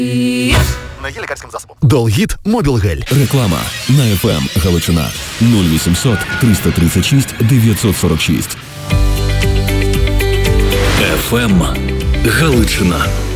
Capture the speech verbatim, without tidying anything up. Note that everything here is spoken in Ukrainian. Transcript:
Не є лікарським засобом. Долгіт Мобілгель. Реклама на еф ем Галичина нуль вісімсот триста тридцять шість дев'ятсот сорок шість. еф ем Галичина.